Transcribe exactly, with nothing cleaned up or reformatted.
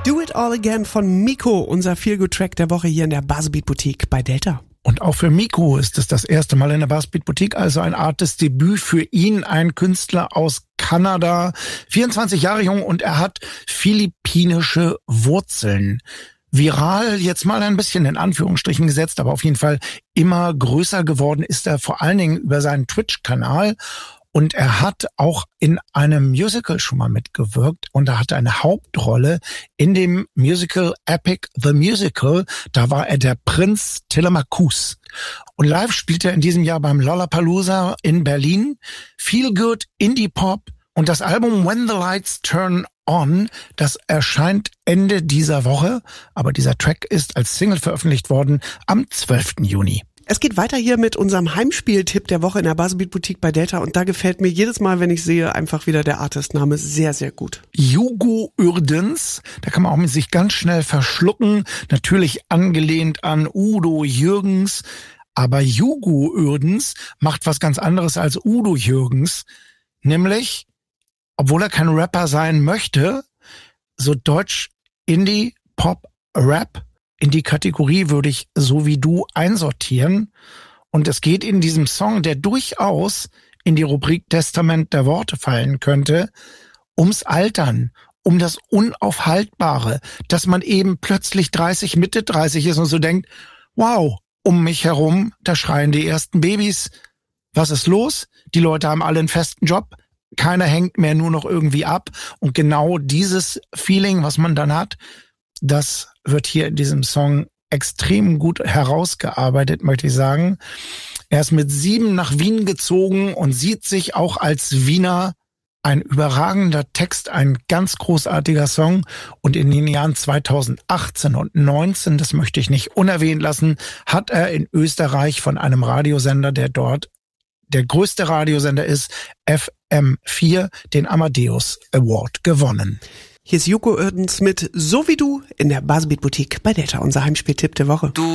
Do It All Again von Miko, unser Feel-Good-Track der Woche hier in der Buzzbeat-Boutique bei Delta. Und auch für Miko ist es das erste Mal in der Buzzbeat-Boutique, also ein Artist-Debüt für ihn, ein Künstler aus Kanada, vierundzwanzig Jahre jung und er hat philippinische Wurzeln. Viral, jetzt mal ein bisschen in Anführungsstrichen gesetzt, aber auf jeden Fall immer größer geworden ist er vor allen Dingen über seinen Twitch-Kanal. Und er hat auch in einem Musical schon mal mitgewirkt und er hatte eine Hauptrolle in dem Musical Epic the Musical. Da war er der Prinz Telemachus. Und live spielt er in diesem Jahr beim Lollapalooza in Berlin. Feel Good, Indie Pop und das Album When the Lights Turn On, das erscheint Ende dieser Woche. Aber dieser Track ist als Single veröffentlicht worden am zwölften Juni. Es geht weiter hier mit unserem Heimspieltipp der Woche in der Buzzbeat-Boutique bei Delta und da gefällt mir jedes Mal, wenn ich sehe, einfach wieder der Artistname sehr, sehr gut. Hugo Uerdens, da kann man auch mit sich ganz schnell verschlucken, natürlich angelehnt an Udo Jürgens, aber Hugo Uerdens macht was ganz anderes als Udo Jürgens, nämlich, obwohl er kein Rapper sein möchte, so Deutsch, Indie, Pop, Rap, in die Kategorie würde ich so wie du einsortieren. Und es geht in diesem Song, der durchaus in die Rubrik Testament der Worte fallen könnte, ums Altern, um das Unaufhaltbare, dass man eben plötzlich dreißig, Mitte dreißig ist und so denkt, wow, um mich herum, da schreien die ersten Babys. Was ist los? Die Leute haben alle einen festen Job. Keiner hängt mehr nur noch irgendwie ab. Und genau dieses Feeling, was man dann hat, das wird hier in diesem Song extrem gut herausgearbeitet, möchte ich sagen. Er ist mit sieben nach Wien gezogen und sieht sich auch als Wiener. Ein überragender Text, ein ganz großartiger Song. Und in den Jahren zweitausendachtzehn und neunzehn, das möchte ich nicht unerwähnt lassen, hat er in Österreich von einem Radiosender, der dort der größte Radiosender ist, F M vier, den Amadeus Award gewonnen. Hier ist Hugo Uerdens mit So wie du in der Buzzbeat-Boutique bei Delta, unser Heimspieltipp der Woche. Du